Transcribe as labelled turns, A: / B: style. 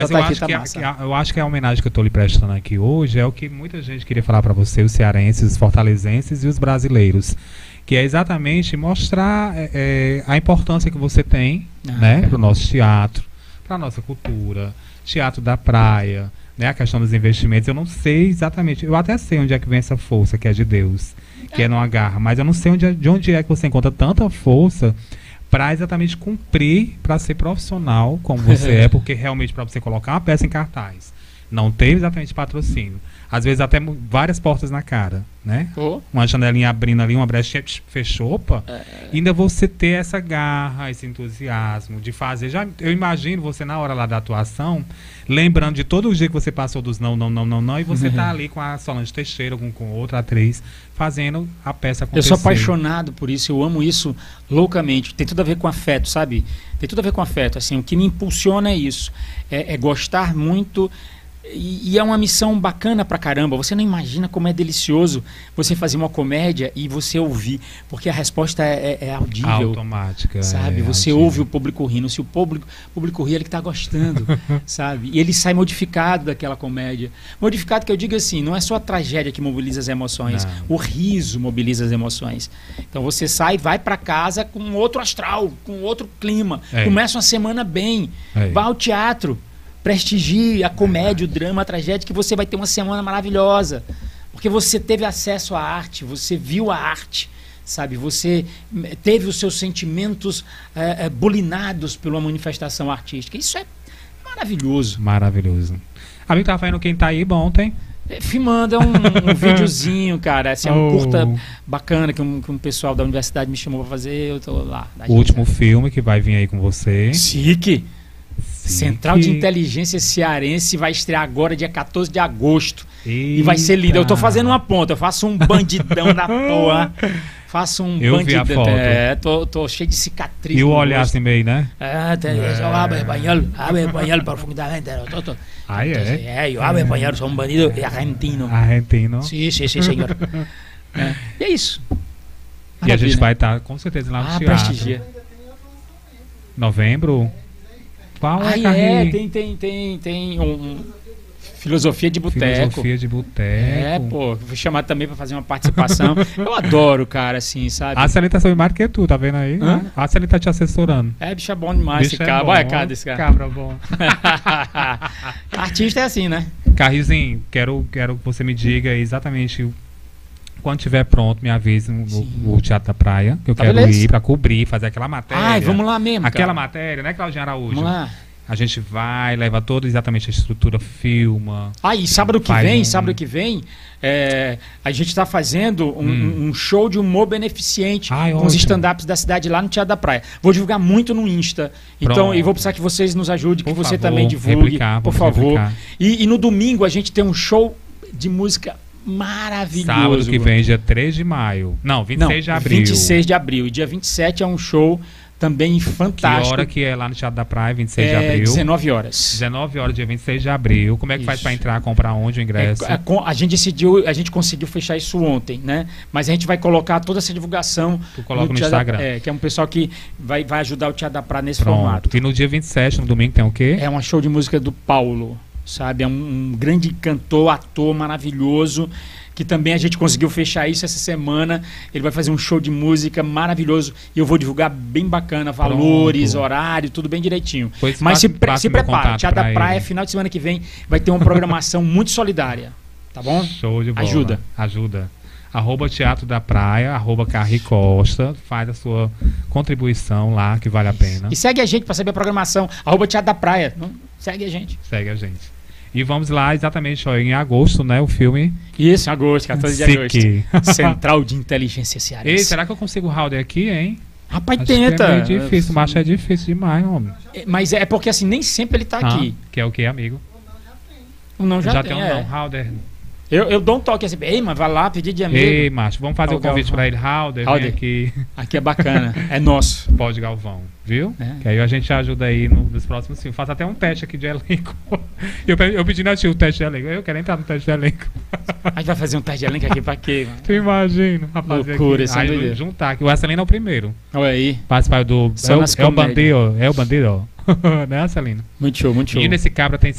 A: Mas
B: tá aqui, tá massa.
A: eu acho que a homenagem que eu estou lhe prestando aqui hoje é o que muita gente queria falar para você, os cearenses, os fortalezenses e os brasileiros, que é exatamente mostrar a importância que você tem, né, para o nosso teatro, para a nossa cultura, teatro da praia, né, a questão dos investimentos. Eu não sei exatamente, eu até sei onde é que vem essa força, que é de Deus, que é numa garra, mas eu não sei de onde é que você encontra tanta força para exatamente cumprir, para ser profissional como você é, porque realmente para você colocar uma peça em cartaz, não teve exatamente patrocínio. Às vezes até várias portas na cara, né? Uma janelinha abrindo ali, uma brechinha, fechou, opa. E ainda você ter essa garra, esse entusiasmo de fazer. Eu imagino você na hora lá da atuação, lembrando de todo o dia que você passou dos não, e você tá ali com a Solange Teixeira, com outra atriz, fazendo a peça acontecer.
B: Eu sou apaixonado por isso, eu amo isso loucamente. Tem tudo a ver com afeto, sabe? Tem tudo a ver com afeto. Assim, o que me impulsiona é isso. É gostar muito. E é uma missão bacana pra caramba. Você não imagina como é delicioso você fazer uma comédia e você ouvir, porque a resposta é audível,
A: automática,
B: sabe? Você
A: audível.
B: ouve o público rindo. Se o público ri, ele que tá gostando, sabe? E ele sai modificado daquela comédia. Modificado, que eu digo assim, não é só a tragédia que mobiliza as emoções, o riso mobiliza as emoções. Então você sai, vai pra casa com outro astral, com outro clima, começa uma semana bem, vai ao teatro, prestigie a comédia, o drama, a tragédia, que você vai ter uma semana maravilhosa. Porque você teve acesso à arte, você viu a arte, sabe? Você teve os seus sentimentos bulinados por uma manifestação artística. Isso é maravilhoso.
A: Maravilhoso. Amigo, tava vendo Quem Tá Aí ontem?
B: Filmando, um videozinho, cara. Assim, é um curta bacana que um pessoal da universidade me chamou pra fazer. Eu tô lá.
A: O último filme que vai vir aí com você.
B: Chique. Central de Inteligência Cearense vai estrear agora, dia 14 de agosto. E vai ser lindo. Eu tô fazendo uma ponta, eu faço um bandidão da porra. Faço um
A: bandidão. Vi a
B: foto. Tô cheio de cicatriz.
A: E o olhar assim meio, né?
B: Eu hablo espanhol profundamente.
A: Eu
B: hablo espanhol, sou um bandido argentino.
A: Argentino?
B: Sim, senhor. E é isso.
A: E a gente vai estar com certeza lá no teatro.
B: Prestigia.
A: Novembro? Qual é?
B: Tem Filosofia de Boteco.
A: Filosofia de Boteco.
B: Pô, fui chamado também pra fazer uma participação. Eu adoro, cara, assim, sabe?
A: A Celita sabe mais do que tu, tá vendo aí? A Celita tá te assessorando.
B: Bicho é bom demais esse cara. Olha a cara desse cara.
A: Cabra bom.
B: Artista é assim, né?
A: Carrizinho, quero que você me diga exatamente quando estiver pronto, me avise no Teatro da Praia, que eu quero ir pra cobrir, fazer aquela matéria.
B: Vamos lá mesmo,
A: aquela matéria, né, Claudinha Araújo?
B: Vamos lá.
A: A gente vai, leva toda exatamente a estrutura, filma.
B: E sábado que vem, a gente está fazendo um show de humor beneficente com os stand-ups da cidade lá no Teatro da Praia. Vou divulgar muito no Insta. Então, e vou precisar que vocês nos ajudem, que você também divulgue, por favor. E no domingo a gente tem um show de música maravilhoso.
A: Sábado que vem, dia 3 de maio. Não, 26 de abril.
B: 26 de abril. E dia 27 é um show também fantástico.
A: Que hora que é lá no Teatro da Praia, 26 de abril?
B: 19 horas.
A: 19 horas, dia 26 de abril. Como é que faz para entrar, comprar onde o ingresso?
B: A gente conseguiu fechar isso ontem, né? Mas a gente vai colocar toda essa divulgação
A: no Instagram.
B: Que é um pessoal que vai ajudar o Teatro da Praia nesse formato.
A: E no dia 27, no domingo, tem o quê?
B: É um show de música do Paulo, sabe? É um grande cantor, ator maravilhoso, que também a gente conseguiu fechar isso essa semana. Ele vai fazer um show de música maravilhoso e eu vou divulgar bem bacana, valores, horário, tudo bem direitinho. Mas se prepara, Teatro da Praia, final de semana que vem, vai ter uma programação muito solidária, tá bom?
A: Show de bola. Ajuda. @Teatro da Praia, @Carri Costa, faz a sua contribuição lá, que vale a pena.
B: E segue a gente para saber a programação, @Teatro da Praia. Segue a gente.
A: E vamos lá exatamente em agosto, né? O filme.
B: Isso, em agosto, 14 de agosto. Central de Inteligência Cearense.
A: Ei, será que eu consigo o Halder aqui, hein?
B: Rapaz, tenta.
A: É meio difícil, mas é difícil demais, homem.
B: Mas é porque assim, nem sempre ele tá aqui.
A: Que é o que, amigo?
B: O não já
A: tem. Halder.
B: Eu dou um toque assim, ei, mas vai lá pedir de amigo.
A: Ei, macho, vamos fazer o convite pra ele. Halder, vem aqui.
B: Aqui é bacana, é nosso.
A: Pode, Galvão, viu? Que aí a gente ajuda aí nos próximos filmes. Faço até um teste aqui de elenco. Eu pedi na tia o teste de elenco. Eu quero entrar no teste de elenco.
B: A gente vai fazer um teste de elenco aqui pra quê, mano?
A: Tu imagina, rapaz.
B: Loucura, isso
A: juntar aqui. O Wesley é o primeiro.
B: Olha aí.
A: Participar do... É o bandido. Né, Celina?
B: Muito show, muito show.
A: Menino, esse cabra tem